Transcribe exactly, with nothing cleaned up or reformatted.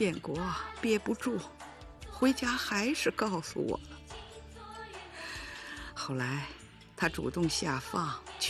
建国憋不住，回家还是告诉我了。后来他主动下放，